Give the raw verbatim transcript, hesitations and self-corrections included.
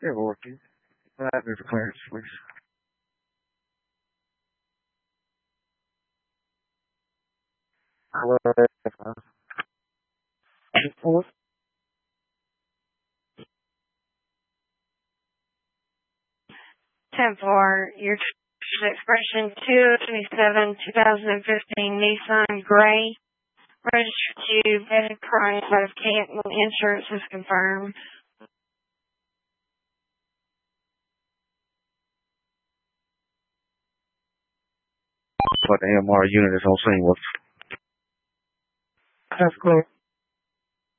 Yeah, working. Uh, there's a clearance, please. Hello. Four. ten four, your expression two twenty-seven, twenty fifteen Nissan Gray, registered to vetted price out of Canton, insurance is confirmed. What A M R unit is on scene with? That's correct.